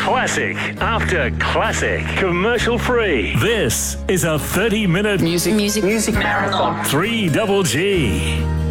Classic after classic. Commercial free. This is a 30-minute music marathon. 3 Double G.